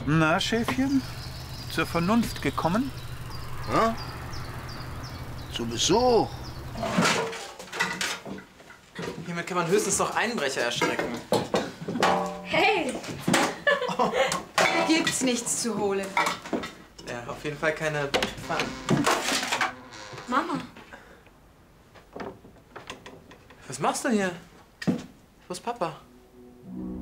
Na, Schäfchen? Zur Vernunft gekommen? Ja? Zu Besuch. Hiermit kann man höchstens noch Einbrecher erschrecken. Hey! Gibt's nichts zu holen. Ja, auf jeden Fall keine Pfannen. Mama. Was machst du hier? Wo ist Papa?